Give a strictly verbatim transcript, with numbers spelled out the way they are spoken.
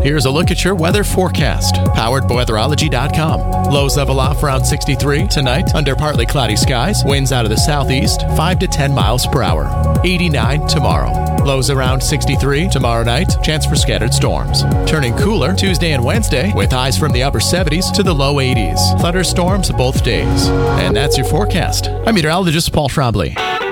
Here's a look at your weather forecast, powered by weatherology dot com. Lows level off around sixty-three tonight under partly cloudy skies. Winds out of the southeast, five to ten miles per hour. eighty-nine tomorrow. Lows around sixty-three tomorrow night. Chance for scattered storms. Turning cooler Tuesday and Wednesday with highs from the upper seventies to the low eighties. Thunderstorms both days. And that's your forecast. I'm meteorologist Paul Trombley.